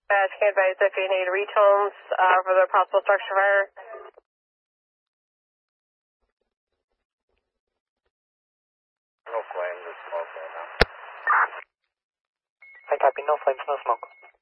Can advise if you need retones for the possible structure fire. No flames, it's smoke right now. I copy, no flames, no smoke.